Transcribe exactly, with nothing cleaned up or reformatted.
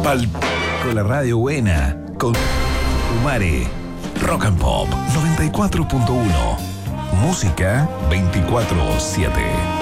pal... Con la radio buena. Con Umare. Rock and Pop noventa y cuatro punto uno. Música veinticuatro siete.